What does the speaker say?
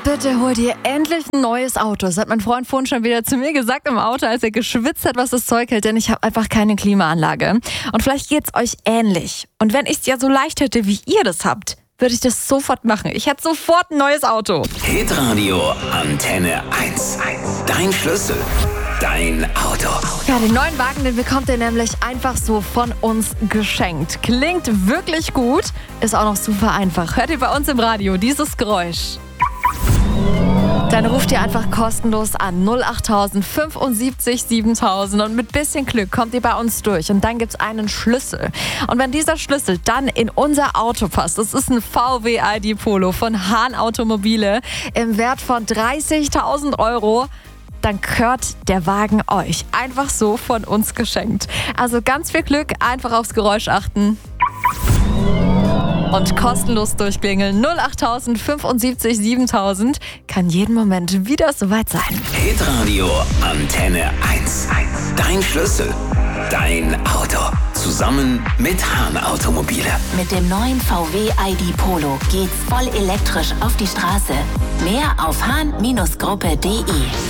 Bitte hol dir endlich ein neues Auto. Das hat mein Freund vorhin schon wieder zu mir gesagt im Auto, als er geschwitzt hat, was das Zeug hält, denn ich habe einfach keine Klimaanlage. Und vielleicht geht's euch ähnlich. Und wenn ich es ja so leicht hätte, wie ihr das habt, würde ich das sofort machen. Ich hätte sofort ein neues Auto. Hitradio Antenne 1. Dein Schlüssel. Dein Auto. Ja, den neuen Wagen, den bekommt ihr nämlich einfach so von uns geschenkt. Klingt wirklich gut, ist auch noch super einfach. Hört ihr bei uns im Radio dieses Geräusch? Dann ruft ihr einfach kostenlos an 08000 75 7000 und mit bisschen Glück kommt ihr bei uns durch und dann gibt's einen Schlüssel. Und wenn dieser Schlüssel dann in unser Auto passt, das ist ein VW ID Polo von Hahn Automobile im Wert von 30.000 €, dann gehört der Wagen euch. Einfach so von uns geschenkt. Also ganz viel Glück, einfach aufs Geräusch achten. Und kostenlos durchklingeln 08000 75 7000. Kann jeden Moment wieder soweit sein. Hitradio Antenne 1. Dein Schlüssel. Dein Auto. Zusammen mit Hahn Automobile. Mit dem neuen VW ID Polo geht's voll elektrisch auf die Straße. Mehr auf hahn-gruppe.de.